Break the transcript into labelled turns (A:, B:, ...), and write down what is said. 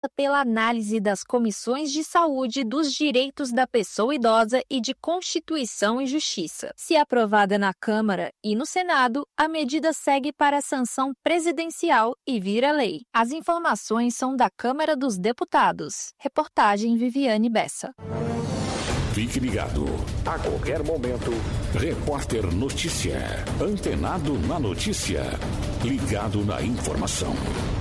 A: pela análise das comissões de saúde, dos direitos da pessoa idosa e de Constituição e Justiça. Se aprovada na Câmara e no Senado, a medida segue para a sanção presidencial e vira lei. As informações são da Câmara dos Deputados. Reportagem Viviane Bessa.
B: Fique ligado. A qualquer momento, Repórter Notícia. Antenado na notícia. Ligado na informação.